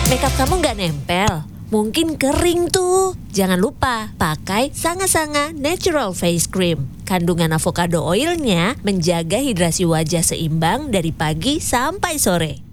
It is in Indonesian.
Makeup kamu nggak nempel? Mungkin kering tuh. Jangan lupa pakai Sanga-Sanga Natural Face Cream. Kandungan avocado oilnya menjaga hidrasi wajah seimbang dari pagi sampai sore.